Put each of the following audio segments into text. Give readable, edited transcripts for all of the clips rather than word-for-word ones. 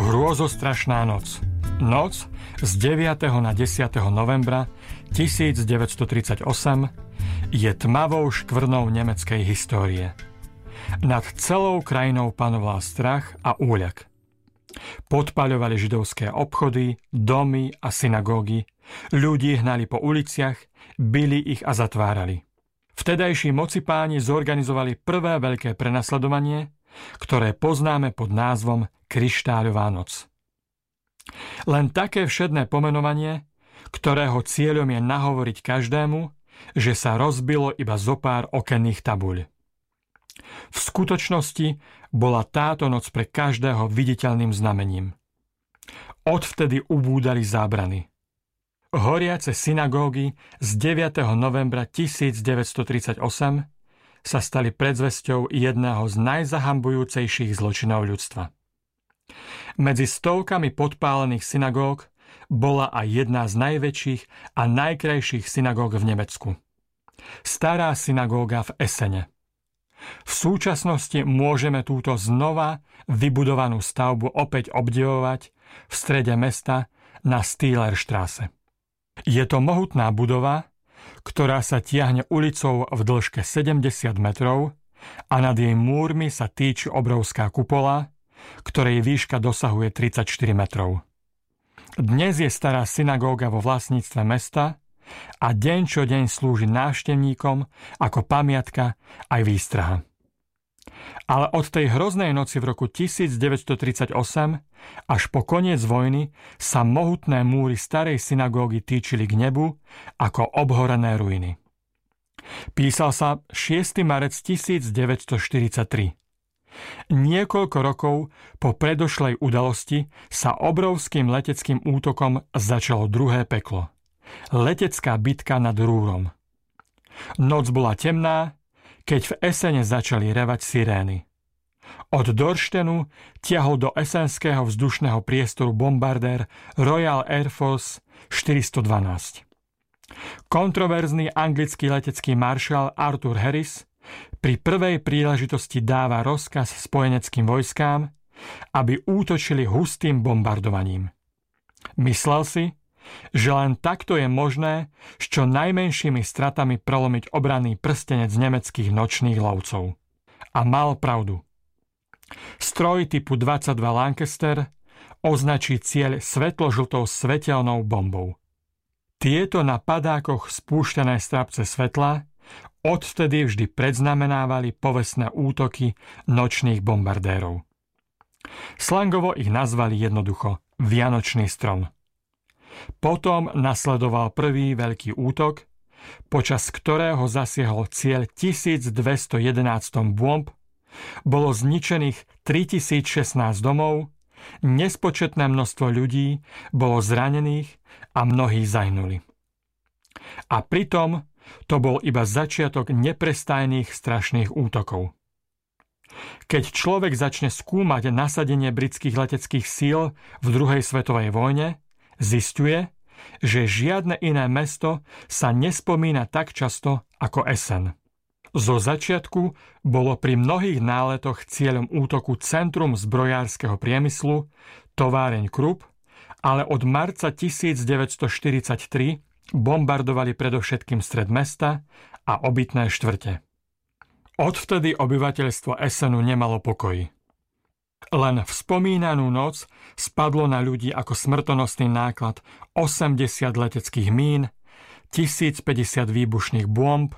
Hrôzostrašná noc. Noc z 9. na 10. novembra 1938 je tmavou škvrnou nemeckej histórie. Nad celou krajinou panoval strach a úľak. Podpaľovali židovské obchody, domy a synagógy, ľudí hnali po uliciach, bili ich a zatvárali. Vtedajší mocipáni zorganizovali prvé veľké prenasledovanie, ktoré poznáme pod názvom Kryštáľová noc. Len také všedné pomenovanie, ktorého cieľom je nahovoriť každému, že sa rozbilo iba zopár okenných tabuľ. V skutočnosti bola táto noc pre každého viditeľným znamením. Odvtedy ubúdali zábrany. Horiace synagógy z 9. novembra 1938 sa stali predzvesťou jedného z najzahambujúcejších zločinov ľudstva. Medzi stovkami podpálených synagóg bola aj jedna z najväčších a najkrajších synagóg v Nemecku. Stará synagóga v Essene. V súčasnosti môžeme túto znova vybudovanú stavbu opäť obdivovať v strede mesta na Stielerstraße. Je to mohutná budova, ktorá sa tiahne ulicou v dĺžke 70 metrov a nad jej múrmi sa týči obrovská kupola, ktorej výška dosahuje 34 metrov. Dnes je stará synagóga vo vlastníctve mesta a deň čo deň slúži návštevníkom ako pamiatka aj výstraha. Ale od tej hroznej noci v roku 1938 až po koniec vojny sa mohutné múry starej synagógy týčili k nebu ako obhorené ruiny. Písal sa 6. marec 1943. Niekoľko rokov po predošlej udalosti sa obrovským leteckým útokom začalo druhé peklo. Letecká bitka nad Rúrom. Noc bola temná, keď v Essene začali revať sirény. Od Dorštenu tiahol do esenského vzdušného priestoru bombardér Royal Air Force 412. Kontroverzný anglický letecký maršal Arthur Harris pri prvej príležitosti dáva rozkaz spojeneckým vojskám, aby útočili hustým bombardovaním. Myslel si, že len takto je možné s čo najmenšími stratami prelomiť obranný prstenec nemeckých nočných lovcov. A mal pravdu. Stroj typu 22 Lancaster označí cieľ svetlo-žltou svetelnou bombou. Tieto na padákoch spúšťané strapce svetla odvtedy vždy predznamenávali povestné útoky nočných bombardérov. Slangovo ich nazvali jednoducho Vianočný strom. Potom nasledoval prvý veľký útok, počas ktorého zasiahol cieľ 1211 tón bomb, bolo zničených 3016 domov, nespočetné množstvo ľudí bolo zranených a mnohí zahynuli. A pritom to bol iba začiatok neprestajných strašných útokov. Keď človek začne skúmať nasadenie britských leteckých síl v druhej svetovej vojne, zisťuje, že žiadne iné mesto sa nespomína tak často ako Essen. Zo začiatku bolo pri mnohých náletoch cieľom útoku centrum zbrojárskeho priemyslu, továreň Krupp, ale od marca 1943 bombardovali predovšetkým stred mesta a obytné štvrte. Odvtedy obyvateľstvo Essenu nemalo pokoj. Len v spomínanú noc spadlo na ľudí ako smrtonosný náklad 80 leteckých mín, 1050 výbušných bomb,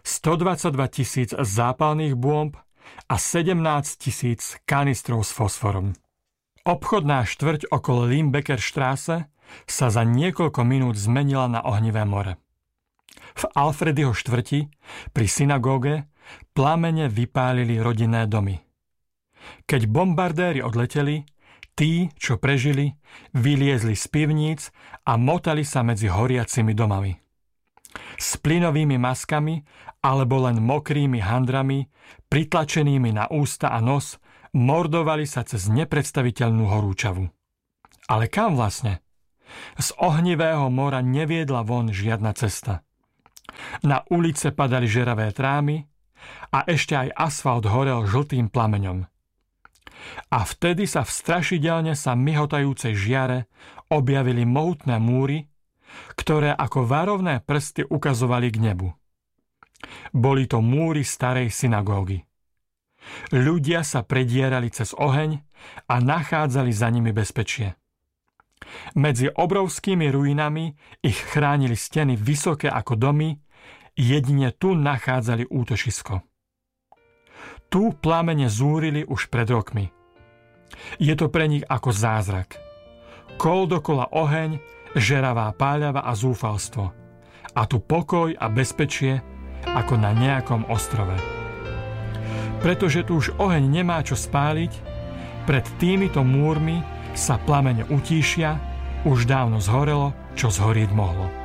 122 000 zápalných bomb a 17 000 kanistrov s fosforom. Obchodná štvrť okolo Limbecker-Straße sa za niekoľko minút zmenila na ohnivé more. V Alfredyho štvrti pri synagóge plamene vypálili rodinné domy. Keď bombardéri odleteli, tí, čo prežili, vyliezli z pivníc a motali sa medzi horiacimi domami. S plynovými maskami alebo len mokrými handrami, pritlačenými na ústa a nos, mordovali sa cez nepredstaviteľnú horúčavu. Ale kam vlastne? Z ohnivého mora neviedla von žiadna cesta. Na ulice padali žeravé trámy a ešte aj asfalt horel žltým plameňom. A vtedy sa v strašidelne sa myhotajúcej žiare objavili mohutné múry, ktoré ako varovné prsty ukazovali k nebu. Boli to múry starej synagógy. Ľudia sa predierali cez oheň a nachádzali za nimi bezpečie. Medzi obrovskými ruinami ich chránili steny vysoké ako domy, jedine tu nachádzali útočisko. Tu plamene zúrili už pred rokmi. Je to pre nich ako zázrak. Kol dokola oheň, žeravá páľava a zúfalstvo. A tu pokoj a bezpečie ako na nejakom ostrove. Pretože tu už oheň nemá čo spáliť, pred týmito múrmi sa plamene utíšia, už dávno zhorelo, čo zhorieť mohlo.